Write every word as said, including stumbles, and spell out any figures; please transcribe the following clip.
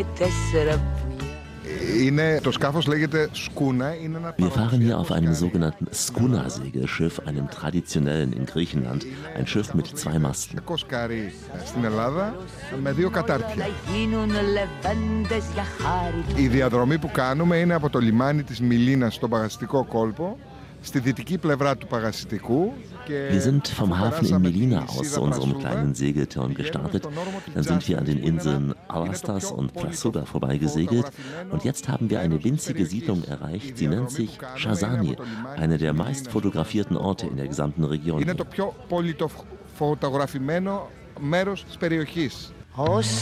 Wir fahren hier auf einem sogenannten Skuna-Segelschiff, einem traditionellen in Griechenland, ein Schiff mit zwei Masten. Η διαδρομή που κάνουμε είναι από το λιμάνι της Μιλίνας στον Παγαστικό κόλπο, στη δυτική πλευρά του Παγαστικού. Wir sind vom Hafen in Melina aus zu unserem kleinen Segelturn gestartet. Dann sind wir an den Inseln Alastas und Plasouda vorbeigesegelt. Und jetzt haben wir eine winzige Siedlung erreicht. Sie nennt sich Chazani, einer der meist fotografierten Orte in der gesamten Region.